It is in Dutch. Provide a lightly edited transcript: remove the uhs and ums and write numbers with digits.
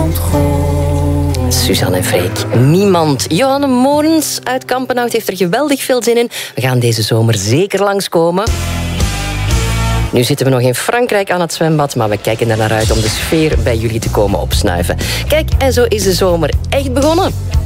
ontgooien. Suzanne en Freek, niemand. Johanne Morens uit Kampenhout heeft er geweldig veel zin in. We gaan deze zomer zeker langskomen. Nu zitten we nog in Frankrijk aan het zwembad, maar we kijken er naar uit om de sfeer bij jullie te komen opsnuiven. Kijk, en zo is de zomer echt begonnen.